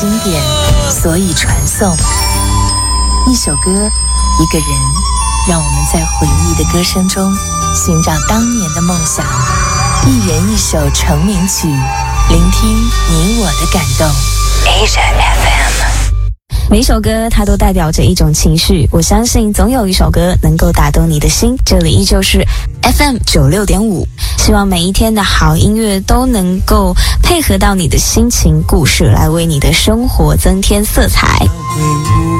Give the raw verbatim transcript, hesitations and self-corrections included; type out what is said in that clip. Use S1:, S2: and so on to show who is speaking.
S1: 经典，所以传颂。一首歌，一个人，让我们在回忆的歌声中寻找当年的梦想。一人一首成名曲，聆听你我的感动。Asia F M。
S2: 每一首歌它都代表着一种情绪，我相信总有一首歌能够打动你的心。这里依旧是 F M 九六点五，希望每一天的好音乐都能够配合到你的心情故事，来为你的生活增添色彩。